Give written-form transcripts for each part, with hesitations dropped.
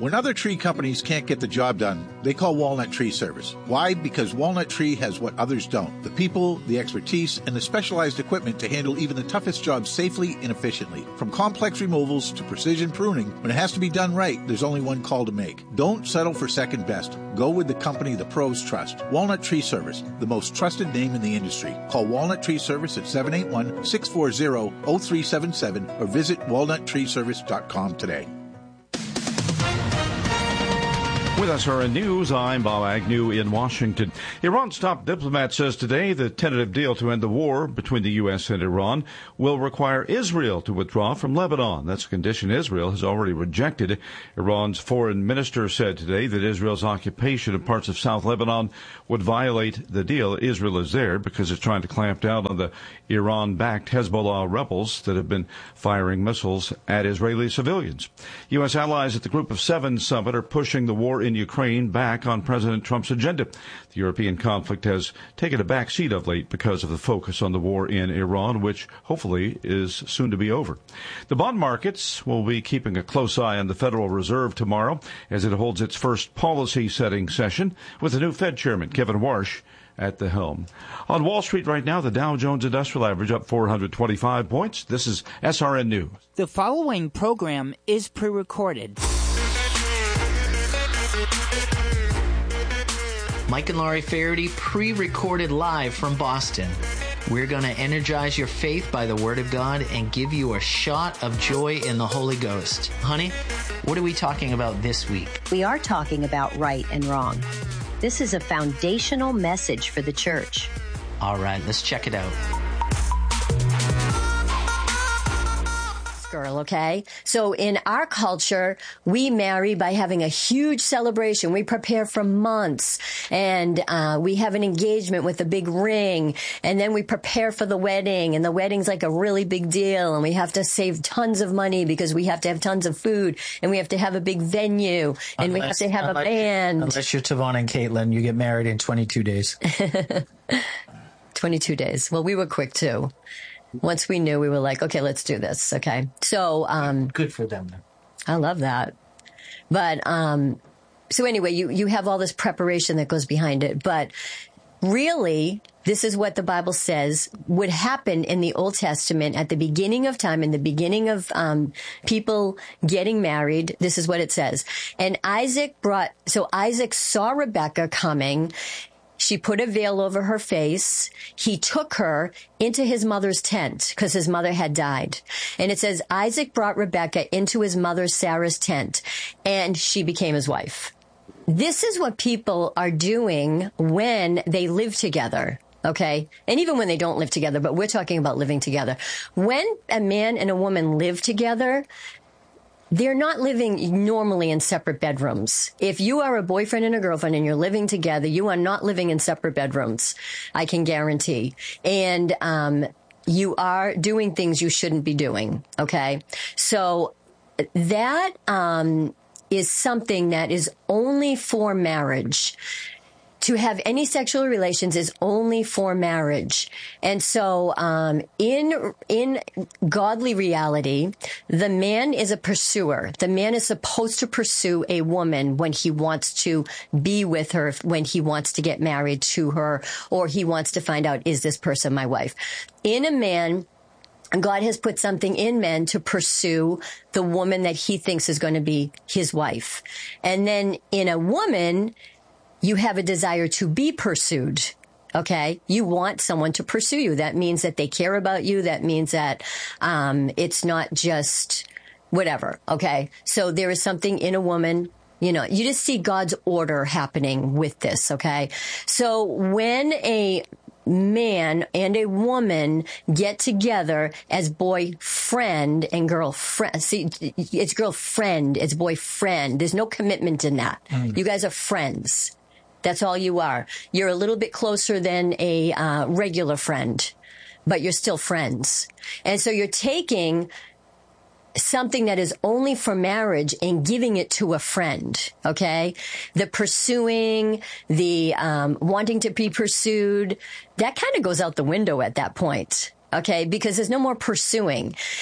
When other tree companies can't get the job done, they call Walnut Tree Service. Why? Because Walnut Tree has what others don't. The people, the expertise, and the specialized equipment to handle even the toughest jobs safely and efficiently. From complex removals to precision pruning, when it has to be done right, there's only one call to make. Don't settle for second best. Go with the company the pros trust. Walnut Tree Service, the most trusted name in the industry. Call Walnut Tree Service at 781-640-0377 or visit walnuttreeservice.com today. With SRN News, I'm Bob Agnew in Washington. Iran's top diplomat says today the tentative deal to end the war between the U.S. and Iran will require Israel to withdraw from Lebanon. That's a condition Israel has already rejected. Iran's foreign minister said today that Israel's occupation of parts of South Lebanon would violate the deal. Israel is there because it's trying to clamp down on the Iran-backed Hezbollah rebels that have been firing missiles at Israeli civilians. U.S. allies at the Group of Seven summit are pushing the war in Ukraine back on President Trump's agenda. The European conflict has taken a back seat of late because of the focus on the war in Iran, which hopefully is soon to be over. The bond markets will be keeping a close eye on the Federal Reserve tomorrow as it holds its first policy-setting session with the new Fed chairman, Kevin Warsh, at the helm. On Wall Street right now, the Dow Jones Industrial Average up 425 points. This is SRN News. The following program is pre-recorded. Mike and Laurie Faraday pre-recorded live from Boston. We're going to energize your faith by the Word of God and give you a shot of joy in the Holy Ghost. Honey, what are we talking about this week? We are talking about right and wrong. This is a foundational message for the church. All right, let's check it out. Girl, okay? So in our culture, we marry by having a huge celebration. We prepare for months, and we have an engagement with a big ring, and then we prepare for the wedding, and the wedding's like a really big deal, and we have to save tons of money because we have to have tons of food, and we have to have a big venue, and we have to have a band. Unless you're Tavon and Caitlin, you get married in 22 days. 22 days. Well, we were quick, too. Once we knew, we were like, okay, let's do this. Okay. So, good for them. I love that. But, so anyway, you have all this preparation that goes behind it. But really, this is what the Bible says would happen in the Old Testament at the beginning of time, in the beginning of, people getting married. This is what it says. And Isaac saw Rebekah coming. She put a veil over her face. He took her into his mother's tent because his mother had died. And it says, Isaac brought Rebekah into his mother Sarah's tent, and she became his wife. This is what people are doing when they live together. Okay. And even when they don't live together, but we're talking about living together. When a man and a woman live together, they're not living normally in separate bedrooms. If you are a boyfriend and a girlfriend and you're living together, you are not living in separate bedrooms. I can guarantee. And, you are doing things you shouldn't be doing. Okay. So that, is something that is only for marriage. To have any sexual relations is only for marriage. And so, in godly reality, the man is a pursuer. The man is supposed to pursue a woman when he wants to be with her, when he wants to get married to her, or he wants to find out, is this person my wife? In a man, God has put something in men to pursue the woman that he thinks is going to be his wife. And then in a woman, you have a desire to be pursued. Okay. You want someone to pursue you. That means that they care about you. That means that, it's not just whatever. Okay. So there is something in a woman, you just see God's order happening with this. Okay. So when a man and a woman get together as boyfriend and girlfriend. See, it's girlfriend, it's boyfriend. There's no commitment in that. You guys are friends. That's all you are. You're a little bit closer than a regular friend, but you're still friends. And so you're taking something that is only for marriage and giving it to a friend, okay? The pursuing, the wanting to be pursued, that kind of goes out the window at that point, okay? Because there's no more pursuing.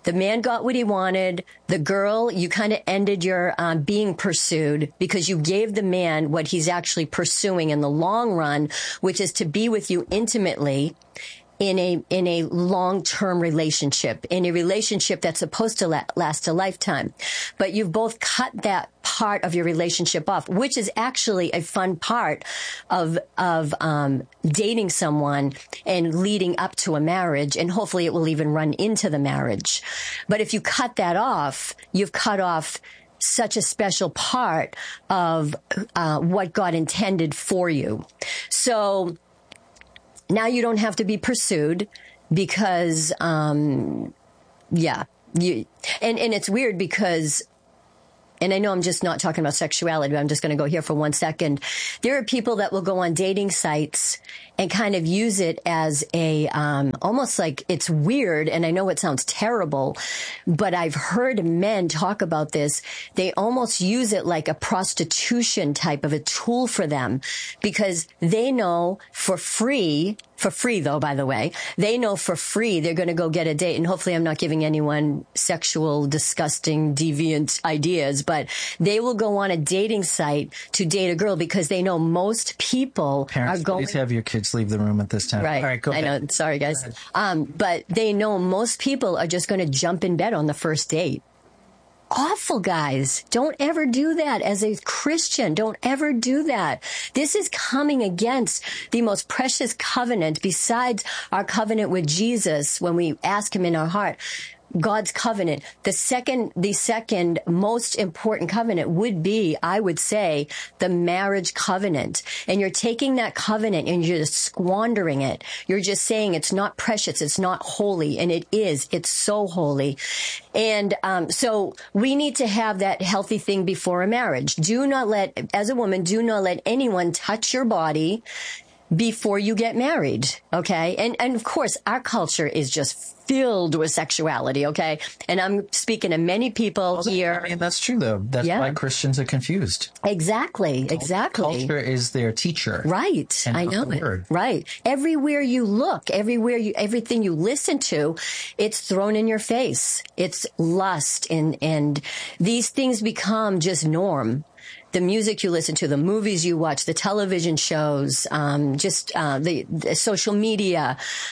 The man got what he wanted. The girl, you kind of ended your being pursued because you gave the man what he's actually pursuing in the long run, which is to be with you intimately in a long-term relationship, in a relationship that's supposed to last a lifetime. But you've both cut that part of your relationship off, which is actually a fun part of dating someone and leading up to a marriage, and hopefully it will even run into the marriage. But if you cut that off, you've cut off such a special part of what God intended for you. So now you don't have to be pursued because, and it's weird because, and I know I'm just not talking about sexuality, but I'm just going to go here for 1 second. There are people that will go on dating sites and kind of use it as a, almost like it's weird. And I know it sounds terrible, but I've heard men talk about this. They almost use it like a prostitution type of a tool for them because they know for free though, by the way, they know for free they're going to go get a date. And hopefully I'm not giving anyone sexual, disgusting, deviant ideas, but they will go on a dating site to date a girl because they know most people Parents, are going. Please have your kids leave the room at this time. Right. All right, go ahead. I know. Sorry, guys. But they know most people are just going to jump in bed on the first date. Awful, guys. Don't ever do that as a Christian. Don't ever do that. This is coming against the most precious covenant besides our covenant with Jesus when we ask him in our heart. God's covenant. The second most important covenant would be, I would say, the marriage covenant. And you're taking that covenant and you're just squandering it. You're just saying it's not precious, it's not holy, and it is. It's so holy. And so we need to have that healthy thing before a marriage. As a woman, do not let anyone touch your body before you get married, okay? And of course, our culture is just filled with sexuality, okay? And I'm speaking to many people here. I mean, that's true, though. That's why Christians are confused. Exactly. Culture is their teacher. Right. I know it. Word. Right. Everywhere you look, everything you listen to, it's thrown in your face. It's lust and these things become just norm. The music you listen to, the movies you watch, the television shows, the social media,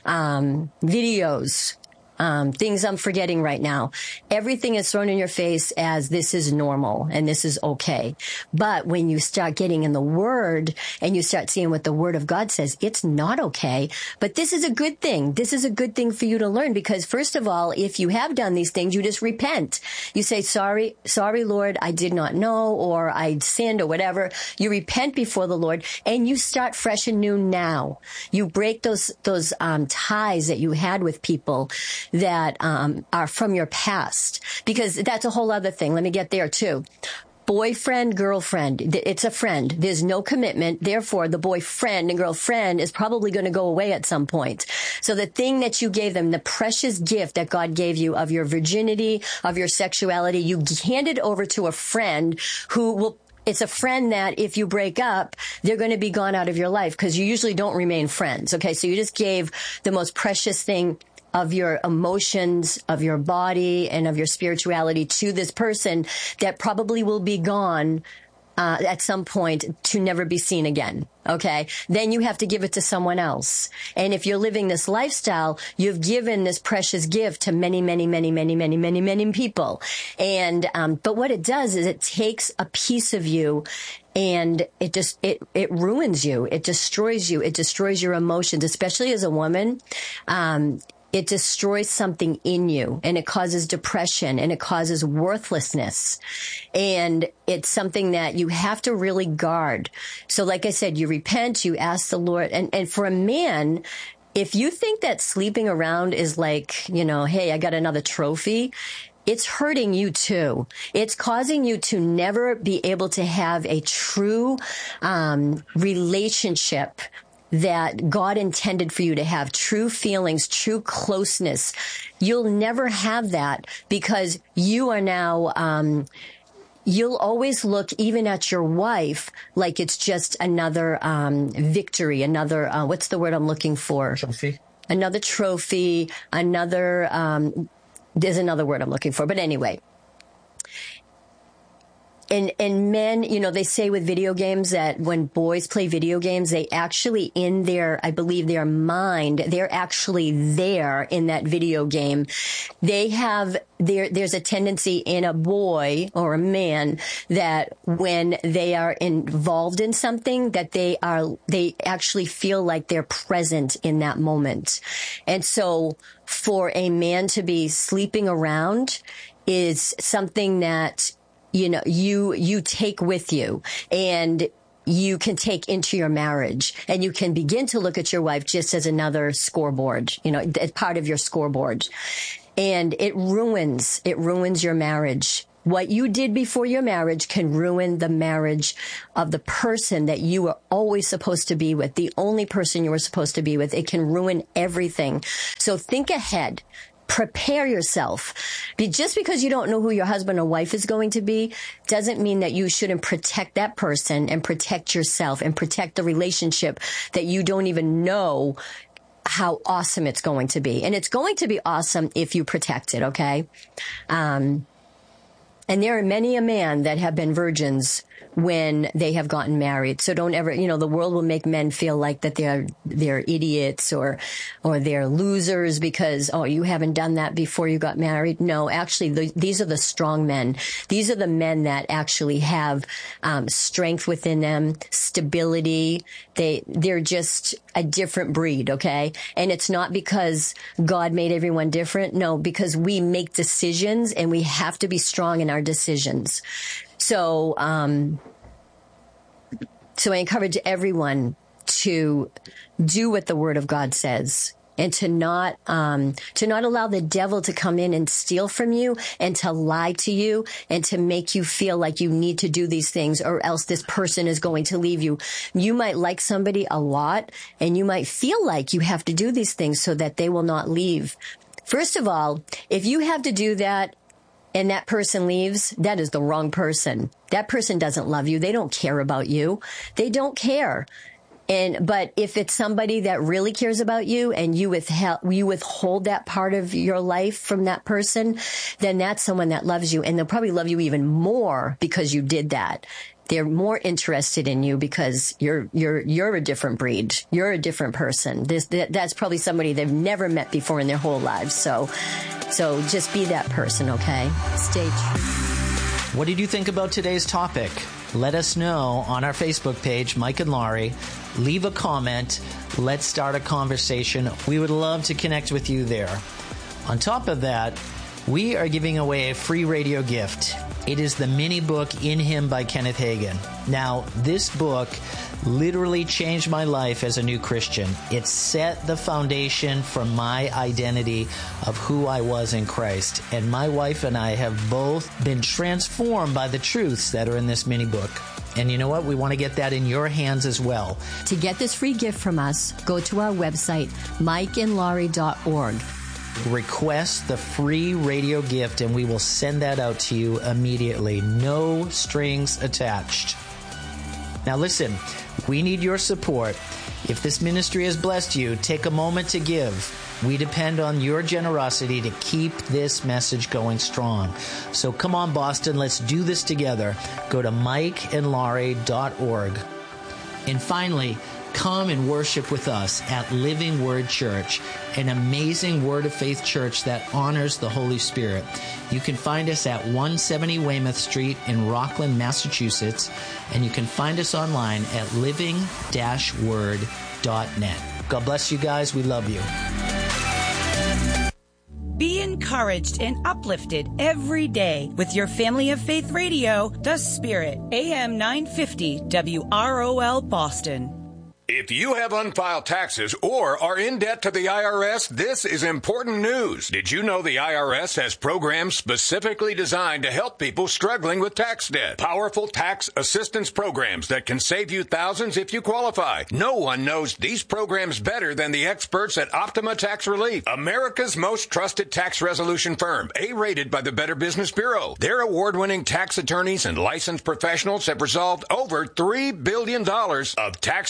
videos, things I'm forgetting right now. Everything is thrown in your face as this is normal and this is okay. But when you start getting in the Word and you start seeing what the Word of God says, it's not okay. But this is a good thing. This is a good thing for you to learn because, first of all, if you have done these things, you just repent. You say, sorry, Lord, I did not know, or I sinned, or whatever. You repent before the Lord and you start fresh and new now. You break those ties that you had with people that are from your past, because that's a whole other thing. Let me get there too. Boyfriend, girlfriend, it's a friend. There's no commitment. Therefore, the boyfriend and girlfriend is probably going to go away at some point. So the thing that you gave them, the precious gift that God gave you of your virginity, of your sexuality, you hand it over to a friend who will. It's a friend that if you break up, they're going to be gone out of your life because you usually don't remain friends. Okay, so you just gave the most precious thing of your emotions, of your body, and of your spirituality to this person that probably will be gone at some point to never be seen again. Okay. Then you have to give it to someone else. And if you're living this lifestyle, you've given this precious gift to many, many, many, many, many, many, many people. And, but what it does is it takes a piece of you and it ruins you. It destroys you. It destroys your emotions, especially as a woman. It destroys something in you and it causes depression and it causes worthlessness. And it's something that you have to really guard. So like I said, you repent, you ask the Lord. And for a man, if you think that sleeping around is like, hey, I got another trophy, it's hurting you too. It's causing you to never be able to have a true relationship that God intended for you to have, true feelings, true closeness. You'll never have that because you are now, you'll always look even at your wife like it's just another victory, another, what's the word I'm looking for? Trophy. Another trophy, another There's another word I'm looking for. But anyway. And men, they say with video games that when boys play video games, they actually in their, I believe their mind, they're actually there in that video game. They have, there's a tendency in a boy or a man that when they are involved in something that they actually feel like they're present in that moment. And so for a man to be sleeping around is something that you take with you and you can take into your marriage, and you can begin to look at your wife just as another scoreboard, as part of your scoreboard. And it ruins your marriage. What you did before your marriage can ruin the marriage of the person that you were always supposed to be with, the only person you were supposed to be with. It can ruin everything. So think ahead. Prepare yourself. Just because you don't know who your husband or wife is going to be doesn't mean that you shouldn't protect that person and protect yourself and protect the relationship that you don't even know how awesome it's going to be. And it's going to be awesome if you protect it, okay? And there are many a man that have been virgins when they have gotten married. So don't ever, the world will make men feel like that they're idiots or they're losers because, you haven't done that before you got married. No, actually, these are the strong men. These are the men that actually have strength within them, stability. They're just a different breed, okay? And it's not because God made everyone different. No, because we make decisions and we have to be strong in our decisions. So, so I encourage everyone to do what the Word of God says, and to not allow the devil to come in and steal from you and to lie to you and to make you feel like you need to do these things or else this person is going to leave you. You might like somebody a lot and you might feel like you have to do these things so that they will not leave. First of all, if you have to do that, and that person leaves, that is the wrong person. That person doesn't love you. They don't care about you. They don't care. But if it's somebody that really cares about you and you withhold that part of your life from that person, then that's someone that loves you, and they'll probably love you even more because you did that. They're more interested in you because you're a different breed. You're a different person. That's probably somebody they've never met before in their whole lives. So just be that person, okay? Stay true. What did you think about today's topic? Let us know on our Facebook page, Mike and Laurie. Leave a comment. Let's start a conversation. We would love to connect with you there. On top of that, we are giving away a free radio gift. It is the mini book In Him by Kenneth Hagin. Now, this book literally changed my life as a new Christian. It set the foundation for my identity of who I was in Christ. And my wife and I have both been transformed by the truths that are in this mini book. And you know what? We want to get that in your hands as well. To get this free gift from us, go to our website, mikeandlaurie.org. Request the free radio gift and we will send that out to you immediately. No strings attached. Now listen, we need your support. If this ministry has blessed you, take a moment to give. We depend on your generosity to keep this message going strong. So come on, Boston, let's do this together. Go to mikeandlaurie.org. And finally, come and worship with us at Living Word Church, an amazing Word of Faith church that honors the Holy Spirit. You can find us at 170 Weymouth Street in Rockland, Massachusetts, and you can find us online at living-word.net. God bless you guys. We love you. Be encouraged and uplifted every day with your Family of Faith Radio, The Spirit, AM 950 WROL Boston. If you have unfiled taxes or are in debt to the IRS, this is important news. Did you know the IRS has programs specifically designed to help people struggling with tax debt? Powerful tax assistance programs that can save you thousands if you qualify. No one knows these programs better than the experts at Optima Tax Relief, America's most trusted tax resolution firm, A-rated by the Better Business Bureau. Their award-winning tax attorneys and licensed professionals have resolved over $3 billion of tax debt for their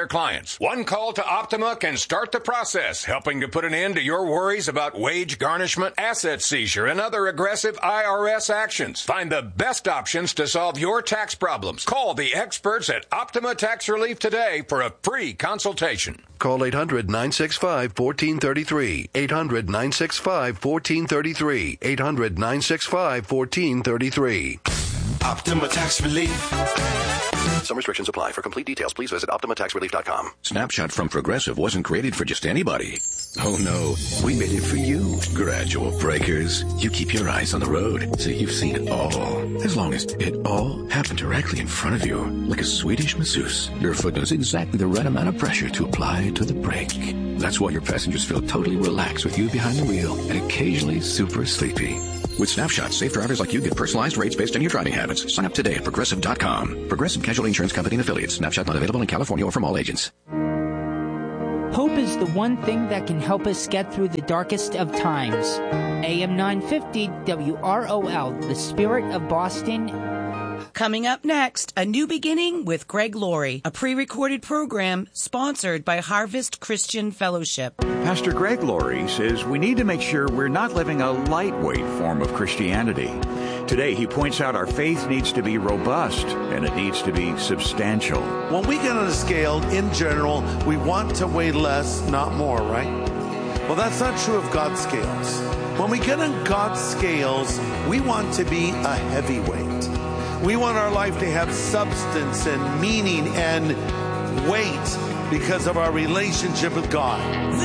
their clients. One call to Optima can start the process, helping to put an end to your worries about wage garnishment, asset seizure, and other aggressive IRS actions. Find the best options to solve your tax problems. Call the experts at Optima Tax Relief today for a free consultation. Call 800-965-1433. 800-965-1433. 800-965-1433. Optima Tax Relief. Some restrictions apply. For complete details, please visit OptimaTaxRelief.com. Snapshot from Progressive wasn't created for just anybody. Oh no, we made it for you. Gradual breakers. You keep your eyes on the road, so you've seen it all. As long as it all happened directly in front of you, like a Swedish masseuse. Your foot knows exactly the right amount of pressure to apply to the brake. That's why your passengers feel totally relaxed with you behind the wheel and occasionally super sleepy. With Snapshot, safe drivers like you get personalized rates based on your driving habits. Sign up today at Progressive.com. Progressive Casualty Insurance Company and Affiliates. Snapshot not available in California or from all agents. Hope is the one thing that can help us get through the darkest of times. AM 950 WROL, the Spirit of Boston. Coming up next, A New Beginning with Greg Laurie, a pre-recorded program sponsored by Harvest Christian Fellowship. Pastor Greg Laurie says we need to make sure we're not living a lightweight form of Christianity. Today, he points out our faith needs to be robust and it needs to be substantial. When we get on a scale, in general, we want to weigh less, not more, right? Well, that's not true of God's scales. When we get on God's scales, we want to be a heavyweight. We want our life to have substance and meaning and weight because of our relationship with God.